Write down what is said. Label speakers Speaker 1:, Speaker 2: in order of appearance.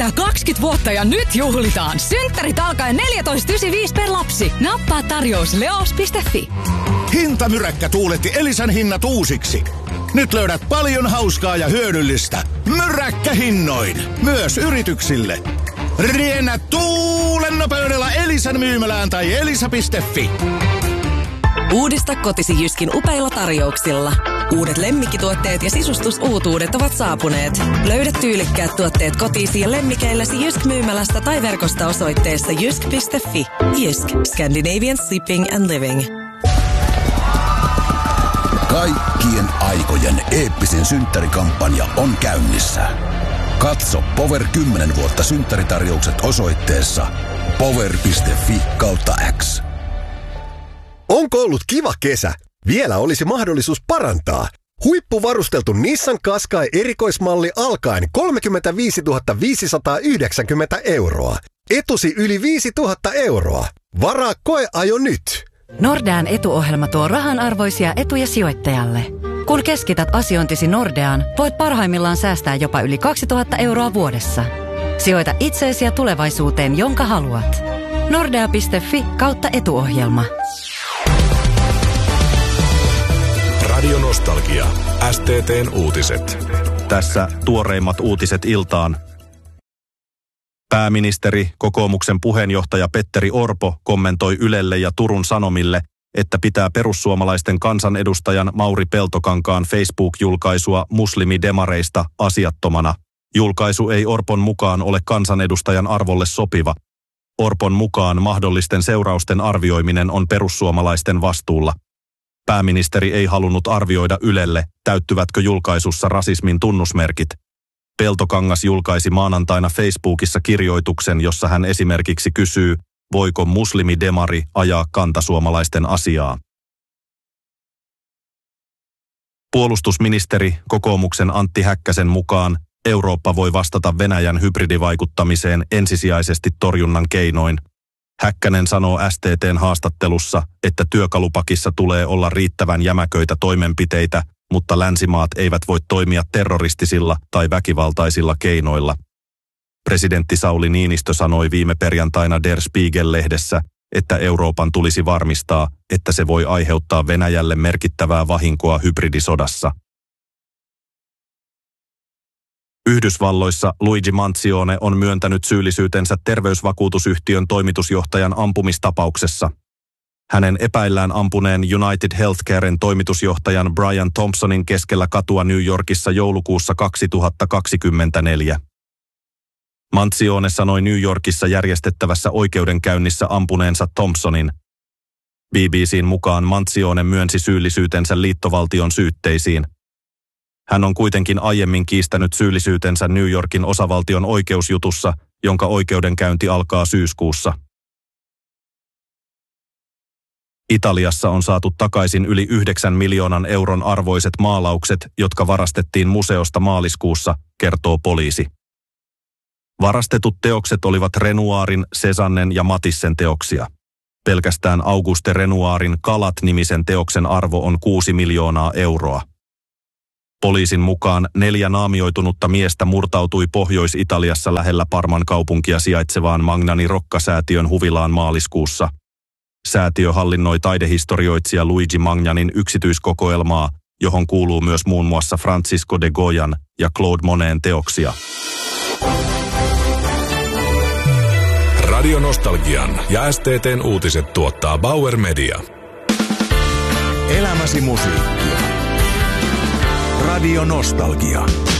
Speaker 1: täyttää 20 vuotta ja nyt juhlitaan. Synttärit alkaen 14,95 per lapsi. Nappaa tarjous leos.fi.
Speaker 2: Hintamyräkkä tuuletti Elisan hinnat uusiksi. Nyt löydät paljon hauskaa ja hyödyllistä. Myräkkähinnoin. Myös yrityksille. Riennä tuulen nopeudella Elisan myymälään tai elisa.fi.
Speaker 3: Uudista kotisi Jyskin upeilla tarjouksilla. Uudet lemmikkituotteet ja sisustusuutuudet ovat saapuneet. Löydät tyylikkäät tuotteet kotisi ja lemmikeillesi Jysk-myymälästä tai verkosta osoitteessa jysk.fi. Jysk. Scandinavian Shipping and Living.
Speaker 4: Kaikkien aikojen eeppisin synttärikampanja on käynnissä. Katso Power 10 vuotta synttäritarjoukset osoitteessa power.fi/X.
Speaker 5: Onko ollut kiva kesä? Vielä olisi mahdollisuus parantaa. Huippuvarusteltu Nissan Qashqai erikoismalli alkaen 35 590 €. Etusi yli 5 000 €. Varaa koeajo nyt.
Speaker 6: Nordean etuohjelma tuo rahanarvoisia etuja sijoittajalle. Kun keskität asiointisi Nordeaan, voit parhaimmillaan säästää jopa yli 2 000 € vuodessa. Sijoita itseesi ja tulevaisuuteen, jonka haluat. Nordea.fi/etuohjelma.
Speaker 7: Radio Nostalgia. STT:n uutiset.
Speaker 8: Tässä tuoreimmat uutiset iltaan. Pääministeri, kokoomuksen puheenjohtaja Petteri Orpo kommentoi Ylelle ja Turun Sanomille, että pitää perussuomalaisten kansanedustajan Mauri Peltokankaan Facebook-julkaisua muslimidemareista asiattomana. Julkaisu ei Orpon mukaan ole kansanedustajan arvolle sopiva. Orpon mukaan mahdollisten seurausten arvioiminen on perussuomalaisten vastuulla. Pääministeri ei halunnut arvioida Ylelle, täyttyvätkö julkaisussa rasismin tunnusmerkit. Peltokangas julkaisi maanantaina Facebookissa kirjoituksen, jossa hän esimerkiksi kysyy, voiko muslimidemari ajaa kantasuomalaisten asiaa. Puolustusministeri, kokoomuksen Antti Häkkäsen mukaan Eurooppa voi vastata Venäjän hybridivaikuttamiseen ensisijaisesti torjunnan keinoin. Häkkänen sanoo STT:n haastattelussa, että työkalupakissa tulee olla riittävän jämäköitä toimenpiteitä, mutta länsimaat eivät voi toimia terroristisilla tai väkivaltaisilla keinoilla. Presidentti Sauli Niinistö sanoi viime perjantaina Der Spiegel-lehdessä, että Euroopan tulisi varmistaa, että se voi aiheuttaa Venäjälle merkittävää vahinkoa hybridisodassa. Yhdysvalloissa Luigi Manzione on myöntänyt syyllisyytensä terveysvakuutusyhtiön toimitusjohtajan ampumistapauksessa. Hänen epäillään ampuneen United Healthcaren toimitusjohtajan Brian Thompsonin keskellä katua New Yorkissa joulukuussa 2024. Manzione sanoi New Yorkissa järjestettävässä oikeudenkäynnissä ampuneensa Thompsonin. BBC:n mukaan Manzione myönsi syyllisyytensä liittovaltion syytteisiin. Hän on kuitenkin aiemmin kiistänyt syyllisyytensä New Yorkin osavaltion oikeusjutussa, jonka oikeudenkäynti alkaa syyskuussa. Italiassa on saatu takaisin yli 9 miljoonan euron arvoiset maalaukset, jotka varastettiin museosta maaliskuussa, kertoo poliisi. Varastetut teokset olivat Renoirin, Cézannen ja Matissen teoksia. Pelkästään Auguste Renoirin Kalat-nimisen teoksen arvo on 6 miljoonaa euroa. Poliisin mukaan 4 naamioitunutta miestä murtautui Pohjois-Italiassa lähellä Parman kaupunkia sijaitsevaan Magnani Rocca-säätiön huvilaan maaliskuussa. Säätiö hallinnoi taidehistorioitsija Luigi Magnanin yksityiskokoelmaa, johon kuuluu myös muun muassa Francisco de Goyan ja Claude Monetin teoksia.
Speaker 7: Radio Nostalgian ja STT:n uutiset tuottaa Bauer Media.
Speaker 9: Elämäsi musiikkia. Radio Nostalgia.